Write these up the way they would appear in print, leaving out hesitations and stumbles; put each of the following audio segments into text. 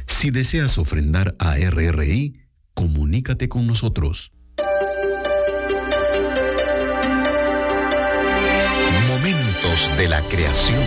Si deseas ofrendar a RRI, comunícate con nosotros. Momentos de la creación.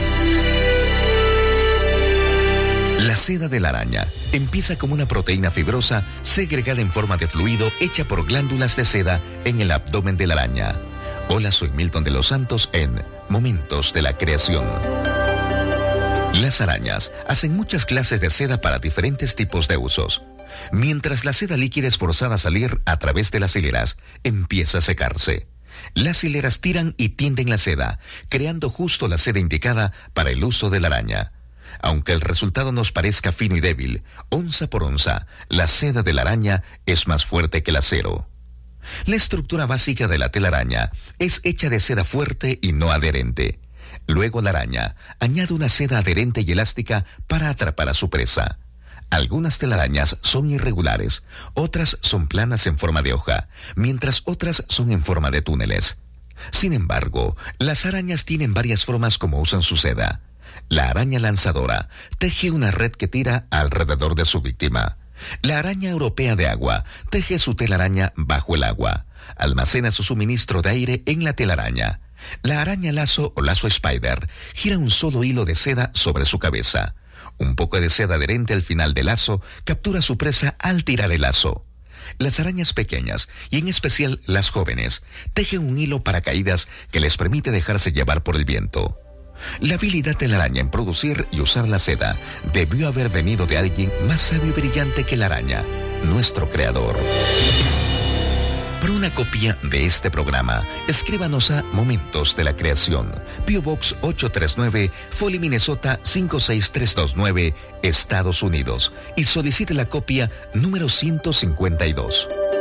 La seda de la araña empieza como una proteína fibrosa segregada en forma de fluido hecha por glándulas de seda en el abdomen de la araña. Hola, soy Milton de los Santos en Momentos de la Creación. Las arañas hacen muchas clases de seda para diferentes tipos de usos. Mientras la seda líquida es forzada a salir a través de las hileras, empieza a secarse. Las hileras tiran y tienden la seda, creando justo la seda indicada para el uso de la araña. Aunque el resultado nos parezca fino y débil, onza por onza, la seda de la araña es más fuerte que el acero. La estructura básica de la telaraña es hecha de seda fuerte y no adherente. Luego la araña añade una seda adherente y elástica para atrapar a su presa. Algunas telarañas son irregulares, otras son planas en forma de hoja, mientras otras son en forma de túneles. Sin embargo, las arañas tienen varias formas como usan su seda. La araña lanzadora teje una red que tira alrededor de su víctima. La araña europea de agua teje su telaraña bajo el agua. Almacena su suministro de aire en la telaraña. La araña lazo o lazo spider gira un solo hilo de seda sobre su cabeza. Un poco de seda adherente al final del lazo captura a su presa al tirar el lazo. Las arañas pequeñas, y en especial las jóvenes, tejen un hilo paracaídas que les permite dejarse llevar por el viento. La habilidad de la araña en producir y usar la seda debió haber venido de alguien más sabio y brillante que la araña, nuestro creador. Para una copia de este programa, escríbanos a Momentos de la Creación, P.O. Box 839, Foley, Minnesota 56329, Estados Unidos, y solicite la copia número 152.